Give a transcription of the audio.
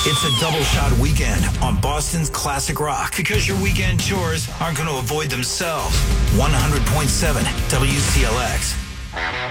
It's a double shot weekend on Boston's Classic Rock because your weekend chores aren't going to avoid themselves. 100.7 WCLX.